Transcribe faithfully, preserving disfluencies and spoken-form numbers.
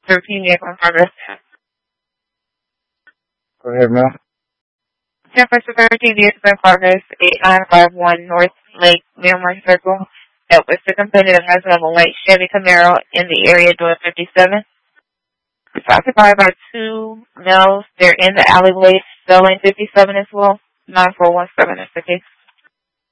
thirteen vehicle in progress. Go ahead, ma'am. ten for thirteen vehicle in progress, eight nine five one North Lake Miramar Circle. That was the component of a white Chevy Camaro in the area door fifty-seven. It's occupied by two males. They're in the alleyway, cell lane fifty-seven as well. nine four one seven is the case.